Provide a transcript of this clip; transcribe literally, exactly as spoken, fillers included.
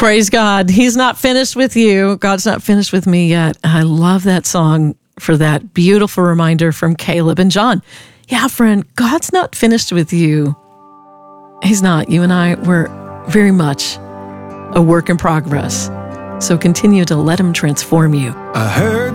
Praise God. He's not finished with you. God's not finished with me yet. I love that song for that beautiful reminder from Caleb and John. Yeah, friend, God's not finished with you. He's not. You and I, we're very much a work in progress. So continue to let him transform you. I heard